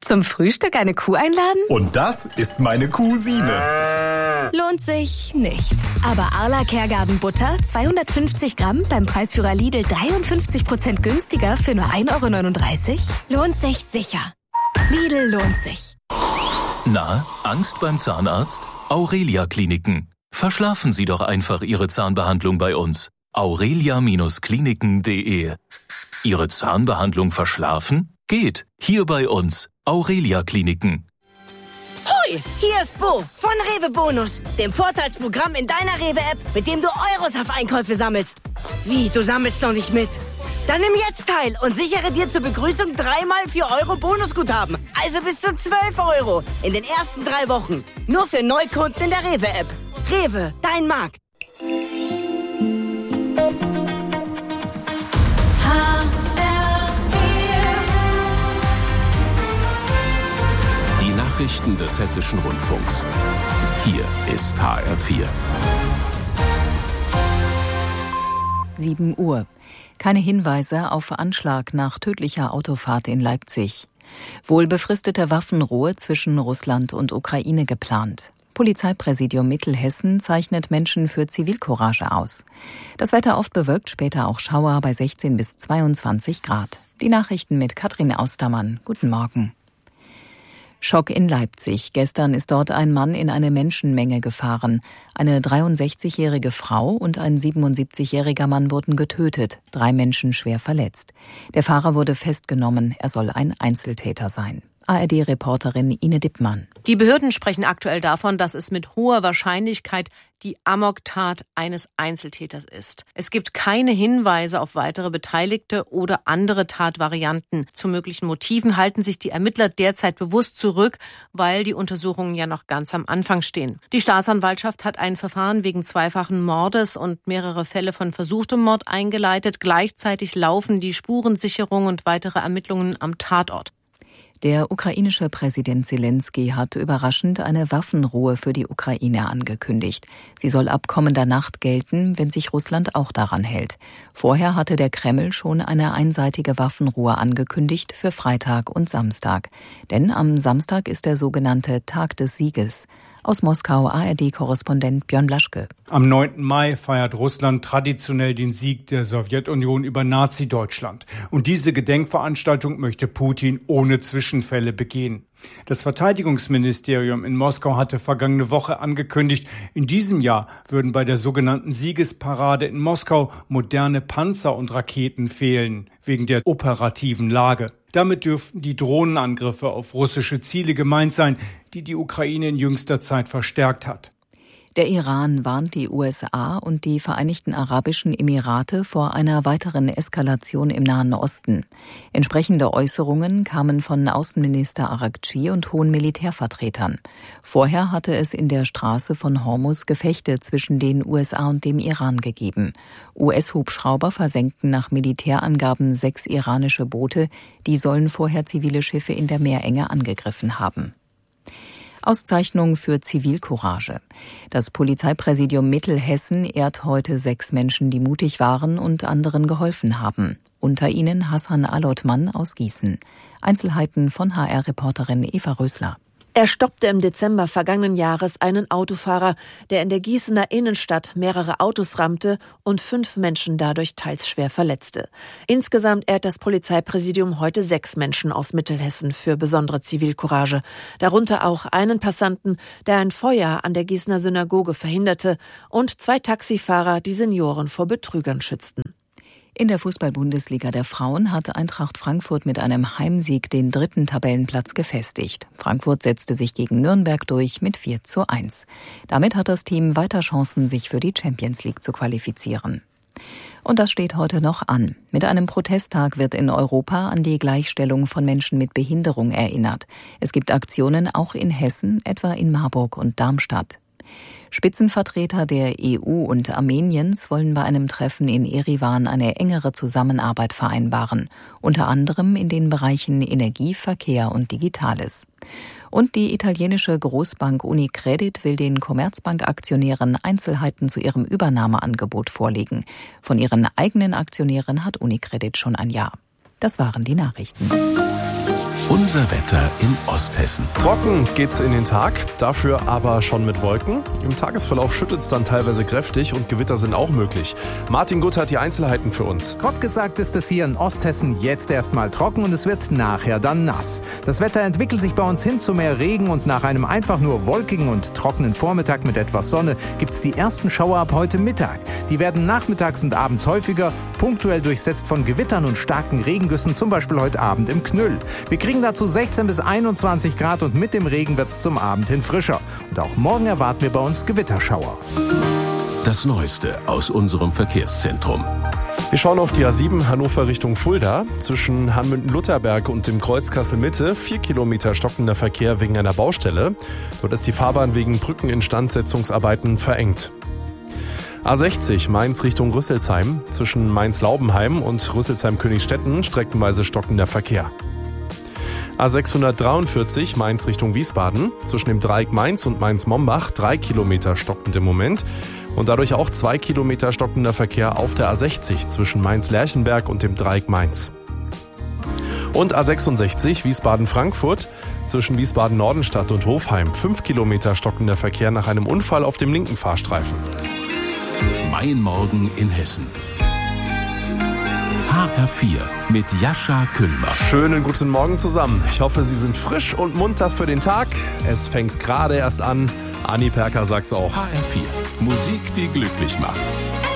Zum Frühstück eine Kuh einladen? Und das ist meine Cousine. Lohnt sich nicht. Aber Arla Kergarten Butter, 250 Gramm, beim Preisführer Lidl 53% günstiger für nur 1,39 €? Lohnt sich sicher. Lidl lohnt sich. Na, Angst beim Zahnarzt? Aurelia Kliniken. Verschlafen Sie doch einfach Ihre Zahnbehandlung bei uns. aurelia-kliniken.de. Ihre Zahnbehandlung verschlafen? Geht. Hier bei uns. Aurelia Kliniken. Hoi, hier ist Bo von Rewe Bonus, dem Vorteilsprogramm in deiner Rewe-App, mit dem du Euros auf Einkäufe sammelst. Wie, du sammelst noch nicht mit? Dann nimm jetzt teil und sichere dir zur Begrüßung 3x 4 € Bonusguthaben. Also bis zu 12 € in den ersten 3 Wochen. Nur für Neukunden in der Rewe-App. Rewe, dein Markt. Die Nachrichten des Hessischen Rundfunks. Hier ist HR4. 7 Uhr. Keine Hinweise auf Anschlag nach tödlicher Autofahrt in Leipzig. Wohl befristete Waffenruhe zwischen Russland und Ukraine geplant. Polizeipräsidium Mittelhessen zeichnet Menschen für Zivilcourage aus. Das Wetter oft bewölkt, später auch Schauer bei 16 bis 22 Grad. Die Nachrichten mit Katrin Austermann. Guten Morgen. Schock in Leipzig. Gestern ist dort ein Mann in eine Menschenmenge gefahren. Eine 63-jährige Frau und ein 77-jähriger Mann wurden getötet, 3 Menschen schwer verletzt. Der Fahrer wurde festgenommen. Er soll ein Einzeltäter sein. ARD-Reporterin Ine Dippmann. Die Behörden sprechen aktuell davon, dass es mit hoher Wahrscheinlichkeit die Amoktat eines Einzeltäters ist. Es gibt keine Hinweise auf weitere Beteiligte oder andere Tatvarianten. Zu möglichen Motiven halten sich die Ermittler derzeit bewusst zurück, weil die Untersuchungen ja noch ganz am Anfang stehen. Die Staatsanwaltschaft hat ein Verfahren wegen zweifachen Mordes und mehrere Fälle von versuchtem Mord eingeleitet. Gleichzeitig laufen die Spurensicherung und weitere Ermittlungen am Tatort. Der ukrainische Präsident Selenskyj hat überraschend eine Waffenruhe für die Ukraine angekündigt. Sie soll ab kommender Nacht gelten, wenn sich Russland auch daran hält. Vorher hatte der Kreml schon eine einseitige Waffenruhe angekündigt für Freitag und Samstag. Denn am Samstag ist der sogenannte Tag des Sieges. Aus Moskau ARD-Korrespondent Björn Blaschke. Am 9. Mai feiert Russland traditionell den Sieg der Sowjetunion über Nazi-Deutschland. Und diese Gedenkveranstaltung möchte Putin ohne Zwischenfälle begehen. Das Verteidigungsministerium in Moskau hatte vergangene Woche angekündigt, in diesem Jahr würden bei der sogenannten Siegesparade in Moskau moderne Panzer und Raketen fehlen, wegen der operativen Lage. Damit dürften die Drohnenangriffe auf russische Ziele gemeint sein, die die Ukraine in jüngster Zeit verstärkt hat. Der Iran warnt die USA und die Vereinigten Arabischen Emirate vor einer weiteren Eskalation im Nahen Osten. Entsprechende Äußerungen kamen von Außenminister Araghchi und hohen Militärvertretern. Vorher hatte es in der Straße von Hormuz Gefechte zwischen den USA und dem Iran gegeben. US-Hubschrauber versenkten nach Militärangaben 6 iranische Boote, die sollen vorher zivile Schiffe in der Meerenge angegriffen haben. Auszeichnung für Zivilcourage. Das Polizeipräsidium Mittelhessen ehrt heute 6 Menschen, die mutig waren und anderen geholfen haben. Unter ihnen Hassan Alotman aus Gießen. Einzelheiten von HR-Reporterin Eva Rösler. Er stoppte im Dezember vergangenen Jahres einen Autofahrer, der in der Gießener Innenstadt mehrere Autos rammte und 5 Menschen dadurch teils schwer verletzte. Insgesamt ehrt das Polizeipräsidium heute 6 Menschen aus Mittelhessen für besondere Zivilcourage. Darunter auch einen Passanten, der ein Feuer an der Gießener Synagoge verhinderte, und 2 Taxifahrer, die Senioren vor Betrügern schützten. In der Fußball-Bundesliga der Frauen hatte Eintracht Frankfurt mit einem Heimsieg den 3. Tabellenplatz gefestigt. Frankfurt setzte sich gegen Nürnberg durch mit 4:1. Damit hat das Team weiter Chancen, sich für die Champions League zu qualifizieren. Und das steht heute noch an. Mit einem Protesttag wird in Europa an die Gleichstellung von Menschen mit Behinderung erinnert. Es gibt Aktionen auch in Hessen, etwa in Marburg und Darmstadt. Spitzenvertreter der EU und Armeniens wollen bei einem Treffen in Erivan eine engere Zusammenarbeit vereinbaren, unter anderem in den Bereichen Energie, Verkehr und Digitales. Und die italienische Großbank Unicredit will den Commerzbank-Aktionären Einzelheiten zu ihrem Übernahmeangebot vorlegen. Von ihren eigenen Aktionären hat Unicredit schon ein Ja. Das waren die Nachrichten. Unser Wetter in Osthessen. Trocken geht's in den Tag, dafür aber schon mit Wolken. Im Tagesverlauf schüttet es dann teilweise kräftig und Gewitter sind auch möglich. Martin Gutt hat die Einzelheiten für uns. Grob gesagt ist es hier in Osthessen jetzt erstmal trocken und es wird nachher dann nass. Das Wetter entwickelt sich bei uns hin zu mehr Regen und nach einem einfach nur wolkigen und trockenen Vormittag mit etwas Sonne gibt's die ersten Schauer ab heute Mittag. Die werden nachmittags und abends häufiger, punktuell durchsetzt von Gewittern und starken Regengüssen, zum Beispiel heute Abend im Knüll. Wir kriegen dazu 16 bis 21 Grad und mit dem Regen wird's zum Abend hin frischer. Und auch morgen erwarten wir bei uns Gewitterschauer. Das Neueste aus unserem Verkehrszentrum. Wir schauen auf die A7 Hannover Richtung Fulda. Zwischen Hanmünden-Lutherberg und dem Kreuz Kassel-Mitte 4 Kilometer stockender Verkehr wegen einer Baustelle. Dort ist die Fahrbahn wegen Brückeninstandsetzungsarbeiten verengt. A60 Mainz Richtung Rüsselsheim. Zwischen Mainz-Laubenheim und Rüsselsheim-Königsstetten streckenweise stockender Verkehr. A643 Mainz Richtung Wiesbaden. Zwischen dem Dreieck Mainz und Mainz-Mombach 3 Kilometer stockend im Moment. Und dadurch auch 2 Kilometer stockender Verkehr auf der A60 zwischen Mainz-Lerchenberg und dem Dreieck Mainz. Und A66 Wiesbaden-Frankfurt zwischen Wiesbaden-Nordenstadt und Hofheim 5 Kilometer stockender Verkehr nach einem Unfall auf dem linken Fahrstreifen. Mein Morgen in Hessen. HR4 mit Jascha Kühlbach. Schönen guten Morgen zusammen. Ich hoffe, Sie sind frisch und munter für den Tag. Es fängt gerade erst an. Anni Perker sagt's auch. HR4. Musik, die glücklich macht.